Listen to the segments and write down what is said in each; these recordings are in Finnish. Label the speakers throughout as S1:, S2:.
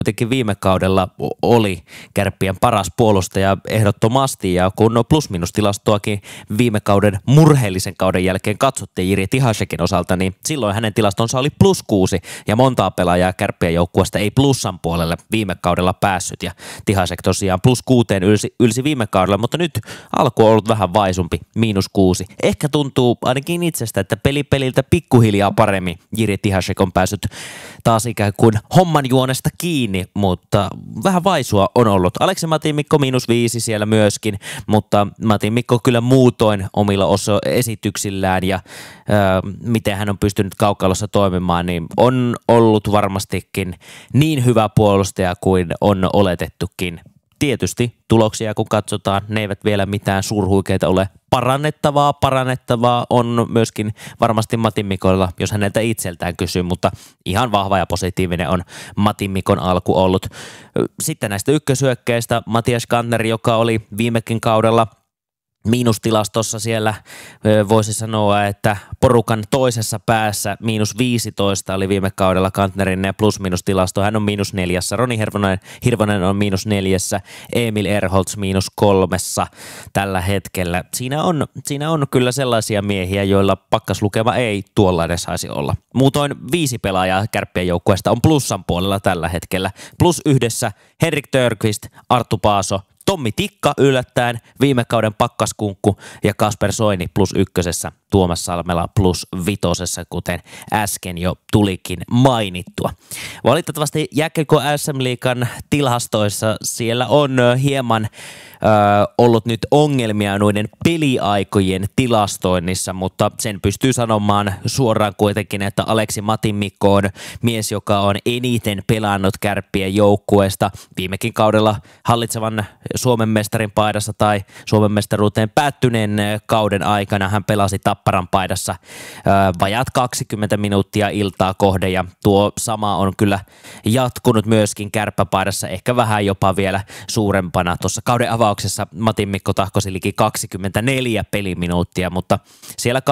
S1: kuitenkin viime kaudella oli Kärppien paras puolustaja ehdottomasti, ja kun plus-minus-tilastoakin viime kauden murheellisen kauden jälkeen katsottiin Jiri Tihasekin osalta, niin silloin hänen tilastonsa oli +6, ja montaa pelaajaa Kärppien joukkueesta ei plussan puolelle viime kaudella päässyt, ja Tihasek tosiaan +6 ylsi viime kaudella, mutta nyt alku on ollut vähän vaisumpi, -6. Ehkä tuntuu ainakin itsestä, että peliltä pikkuhiljaa paremmin Jiri Tihasek on päässyt taas ikään kuin homman juonesta kiinni, mutta vähän vaisua on ollut. Aleksi Matinmikko -5 siellä myöskin, mutta Matinmikko kyllä muutoin omilla esityksillään ja miten hän on pystynyt kaukalossa toimimaan, niin on ollut varmastikin niin hyvä puolustaja kuin on oletettukin. Tietysti tuloksia kun katsotaan, ne eivät vielä mitään suurhuikeita ole. Parannettavaa on myöskin varmasti Matinmikolla, jos häneltä itseltään kysyy, mutta ihan vahva ja positiivinen on Matinmikon alku ollut. Sitten näistä ykkösyökkäistä Matias Kantner, joka oli viimekin kaudella miinustilastossa siellä, voisi sanoa, että porukan toisessa päässä -15 oli viime kaudella Kantnerin plus-minus-tilasto. Hän on -4, Roni Hirvonen on -4, Emil Erholz -3 tällä hetkellä. Siinä on kyllä sellaisia miehiä, joilla pakkaslukema ei tuollainen saisi olla. Muutoin 5 pelaajaa Kärppien joukkueesta on plussan puolella tällä hetkellä. +1 Henrik Törqvist, Arttu Paaso, Tommi Tikka yllättäen, viime kauden pakkaskunkku, ja Kasper Soini +1, Tuomas Salmela +5, kuten äsken jo tulikin mainittua. Valitettavasti jääkiekko SM-liigan tilastoissa siellä on hieman ollut nyt ongelmia noiden peliaikojen tilastoinnissa, mutta sen pystyy sanomaan suoraan kuitenkin, että Aleksi Matinmikko on mies, joka on eniten pelannut Kärppien joukkueesta viimekin kaudella hallitsevan Suomen mestarin paidassa tai Suomen mestaruuteen päättyneen kauden aikana. Hän pelasi Tapparan paidassa vajaat 20 minuuttia iltaa kohden, ja tuo sama on kyllä jatkunut myöskin Kärppäpaidassa, ehkä vähän jopa vielä suurempana. Tuossa kauden avauksessa Matinmikko tahkosi liki 24 peliminuuttia, mutta siellä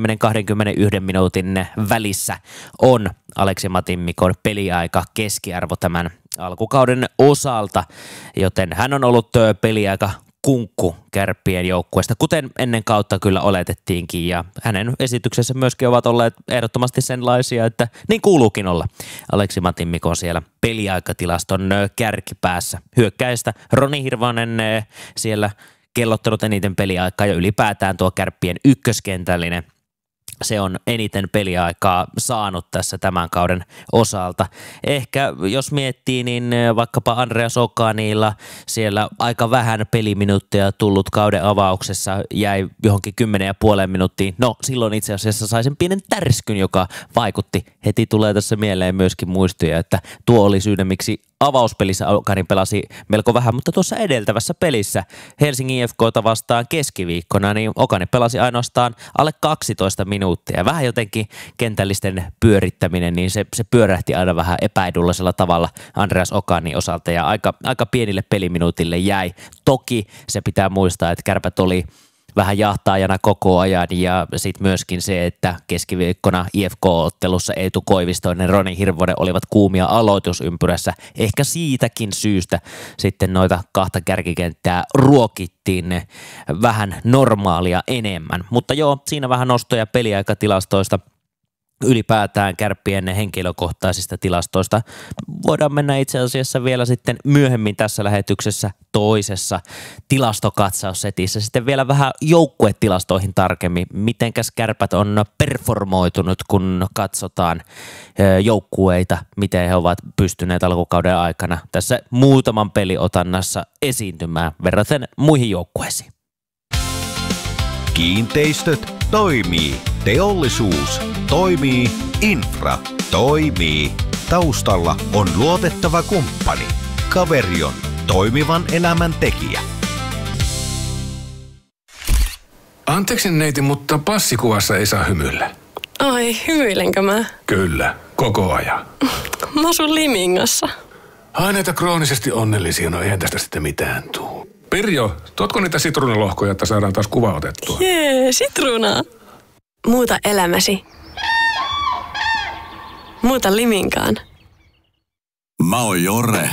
S1: 20-21 minuutin välissä on Aleksi Matinmikon peliaika keskiarvo tämän alkukauden osalta, joten hän on ollut peliaika kunkku Kärppien joukkueesta, kuten ennen kautta kyllä oletettiinkin, ja hänen esityksessä myöskin ovat olleet ehdottomasti senlaisia, että niin kuuluukin olla. Aleksi Matinmikon siellä peliaikatilaston kärkipäässä. Hyökkäistä Roni Hirvonen siellä kellottanut eniten peliaikaa, ja ylipäätään tuo Kärppien ykköskentällinen, se on eniten peliaikaa saanut tässä tämän kauden osalta. Ehkä jos miettii, niin vaikkapa Andreas Okanilla siellä aika vähän peliminuutteja tullut kauden avauksessa, jäi johonkin 10,5 minuuttiin. No silloin itse asiassa sai sen pienen tärskyn, joka vaikutti. Heti tulee tässä mieleen myöskin muistoja, että tuo oli syynä, miksi avauspelissä Okani pelasi melko vähän, mutta tuossa edeltävässä pelissä Helsingin IFK:ta vastaan keskiviikkona, niin Okani pelasi ainoastaan alle 12 minuuttia. Vähän jotenkin kentällisten pyörittäminen, niin se pyörähti aina vähän epäedullisella tavalla Andreas Okanin osalta, ja aika pienille peliminuutille jäi. Toki se pitää muistaa, että Kärpät oli vähän jahtaajana koko ajan, ja sitten myöskin se, että keskiviikkona IFK-ottelussa Eetu Koivistoinen ja Roni Hirvonen olivat kuumia aloitusympyrässä. Ehkä siitäkin syystä sitten noita kahta kärkikenttää ruokittiin vähän normaalia enemmän. Mutta joo, siinä vähän nostoja peliaikatilastoista. Ylipäätään Kärppien henkilökohtaisista tilastoista voidaan mennä itse asiassa vielä sitten myöhemmin tässä lähetyksessä toisessa tilastokatsaussetissä sitten vielä vähän joukkuetilastoihin tarkemmin. Mitenkäs Kärpät on performoitunut, kun katsotaan joukkueita, miten he ovat pystyneet alkukauden aikana tässä muutaman peliotannassa esiintymään verraten muihin joukkueisiin.
S2: Kiinteistöt toimii. Teollisuus toimii. Infra toimii. Taustalla on luotettava kumppani. Kaveri on toimivan elämän tekijä.
S3: Anteeksi neiti, mutta passikuvassa ei saa hymyillä.
S4: Ai, hymyilenkö mä?
S3: Kyllä, koko ajan.
S4: Mä asun Limingassa.
S3: Ai näitä kroonisesti onnellisia, no eihän tästä sitten mitään tuu. Pirjo, tuotko niitä sitruunalohkoja, että saadaan taas kuva otettua?
S4: Jee, sitruunaa. Muuta elämäsi. Muuta Liminkaan.
S5: Mä oon Jore.